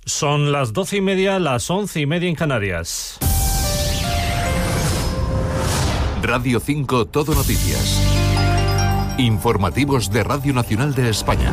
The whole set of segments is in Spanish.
Son las 12:30, las 11:30 en Canarias. Radio 5 Todo Noticias. Informativos de Radio Nacional de España.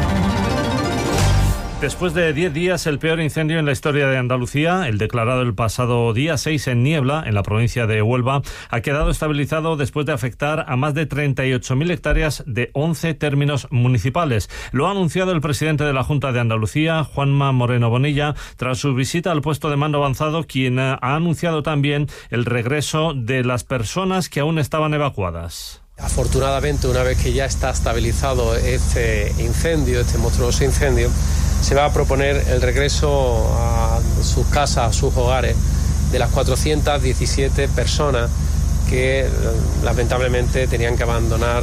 Después de 10 días, el peor incendio en la historia de Andalucía, el declarado el pasado día 6 en Niebla, en la provincia de Huelva, ha quedado estabilizado después de afectar a más de 38.000 hectáreas de 11 términos municipales. Lo ha anunciado el presidente de la Junta de Andalucía, Juanma Moreno Bonilla, tras su visita al puesto de mando avanzado, quien ha anunciado también el regreso de las personas que aún estaban evacuadas. Afortunadamente, una vez que ya está estabilizado este incendio, este monstruoso incendio, se va a proponer el regreso a sus casas, a sus hogares, de las 417 personas que lamentablemente tuvieron que abandonar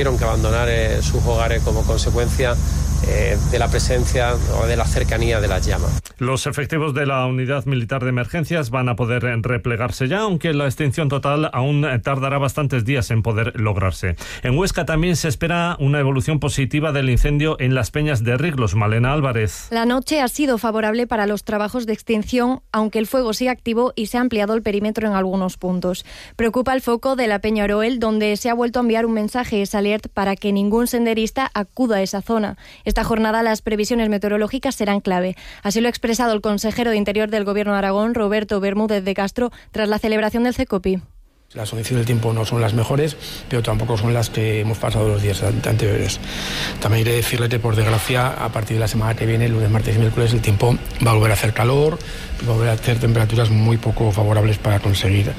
sus hogares como consecuencia de la presencia o de la cercanía de las llamas. Los efectivos de la Unidad Militar de Emergencias van a poder replegarse ya, aunque la extinción total aún tardará bastantes días en poder lograrse. En Huesca también se espera una evolución positiva del incendio en las Peñas de Riglos. Malena Álvarez. La noche ha sido favorable para los trabajos de extinción, aunque el fuego sigue activo y se ha ampliado el perímetro en algunos puntos. Preocupa el foco de la Peña Oroel, donde se ha vuelto a enviar un mensaje alert para que ningún senderista acuda a esa zona. Esta jornada las previsiones meteorológicas serán clave. Así lo ha expresado el consejero de Interior del Gobierno de Aragón, Roberto Bermúdez de Castro, tras la celebración del CECOPI. Las condiciones del tiempo no son las mejores, pero tampoco son las que hemos pasado los días anteriores. También iré a decirle que, por desgracia, a partir de la semana que viene, lunes, martes y miércoles, el tiempo va a volver a hacer calor, va a volver a hacer temperaturas muy poco favorables para conseguir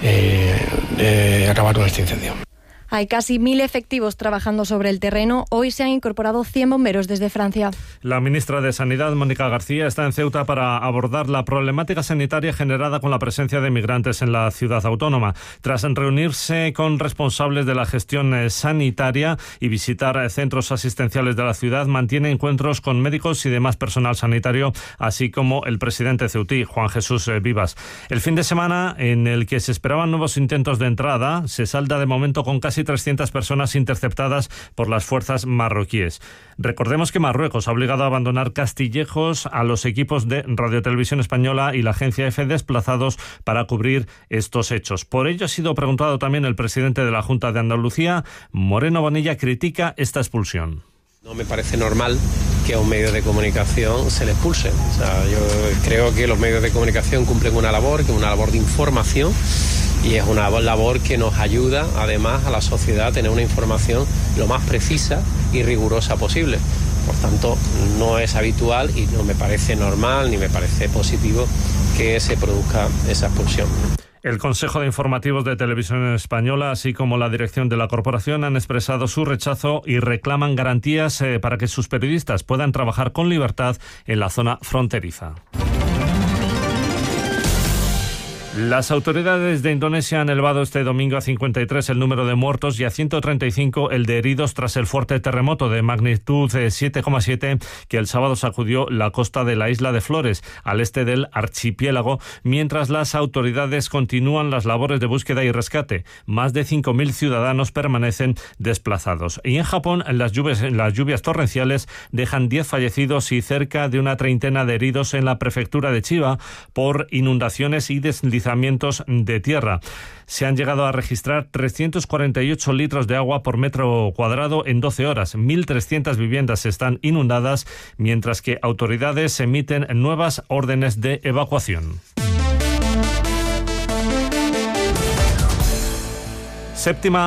acabar con este incendio. Hay casi 1.000 efectivos trabajando sobre el terreno. Hoy se han incorporado 100 bomberos desde Francia. La ministra de Sanidad, Mónica García, está en Ceuta para abordar la problemática sanitaria generada con la presencia de migrantes en la ciudad autónoma. Tras reunirse con responsables de la gestión sanitaria y visitar centros asistenciales de la ciudad, mantiene encuentros con médicos y demás personal sanitario, así como el presidente ceutí, Juan Jesús Vivas. El fin de semana, en el que se esperaban nuevos intentos de entrada, se salda de momento con casi 300 personas interceptadas por las fuerzas marroquíes. Recordemos que Marruecos ha obligado a abandonar Castillejos a los equipos de Radio Televisión Española y la agencia EFE desplazados para cubrir estos hechos. Por ello ha sido preguntado también el presidente de la Junta de Andalucía. Moreno Bonilla critica esta expulsión. No me parece normal que a un medio de comunicación se le expulse. O sea, yo creo que los medios de comunicación cumplen una labor, que es una labor de información, y es una labor que nos ayuda además a la sociedad a tener una información lo más precisa y rigurosa posible. Por tanto, no es habitual y no me parece normal ni me parece positivo que se produzca esa expulsión. El Consejo de Informativos de Televisión Española, así como la dirección de la corporación, han expresado su rechazo y reclaman garantías para que sus periodistas puedan trabajar con libertad en la zona fronteriza. Las autoridades de Indonesia han elevado este domingo a 53 el número de muertos y a 135 el de heridos tras el fuerte terremoto de magnitud 7,7 que el sábado sacudió la costa de la isla de Flores, al este del archipiélago, mientras las autoridades continúan las labores de búsqueda y rescate. Más de 5.000 ciudadanos permanecen desplazados. Y en Japón, las lluvias torrenciales dejan 10 fallecidos y cerca de una treintena de heridos en la prefectura de Chiba por inundaciones y deslizamientos de tierra. Se han llegado a registrar 348 litros de agua por metro cuadrado en 12 horas. 1.300 viviendas están inundadas, mientras que autoridades emiten nuevas órdenes de evacuación. Séptima